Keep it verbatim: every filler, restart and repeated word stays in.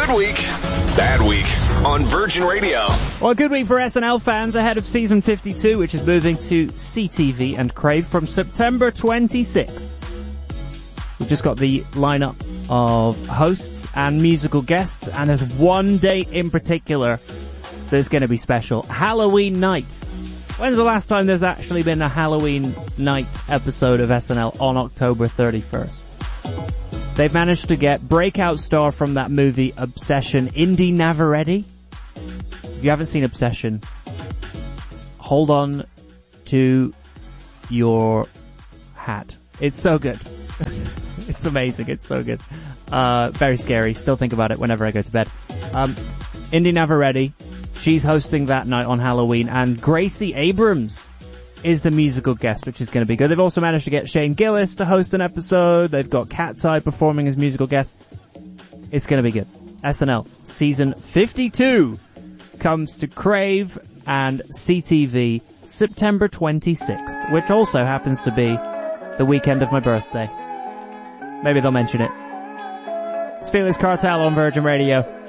Good week, bad week on Virgin Radio. Well, a good week for S N L fans ahead of season fifty-two, which is moving to C T V and Crave from September twenty-sixth. We've just got the lineup of hosts and musical guests, and there's one date in particular that's going to be special. Halloween night. When's the last time there's actually been a Halloween night episode of S N L on October thirty-first? They've managed to get breakout star from that movie, Obsession, Indy Navarrete. If you haven't seen Obsession, hold on to your hat. It's so good. It's amazing. It's so good. Uh, very scary. Still think about it whenever I go to bed. Um, Indy Navarrete, she's hosting that night on Halloween, and Gracie Abrams is the musical guest, which is going to be good. They've also managed to get Shane Gillis to host an episode. They've got Cat's Eye performing as musical guest. It's going to be good. S N L season fifty-two comes to Crave and C T V September twenty-sixth, which also happens to be the weekend of my birthday. Maybe they'll mention it. It's Felix Cartel on Virgin Radio.